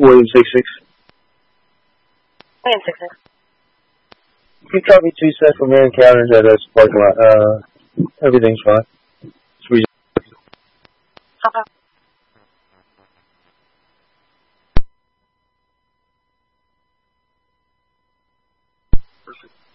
William 66. William 66. You can copy 2 set from your encounters at a parking lot. Everything's fine. It's Okay. Perfect.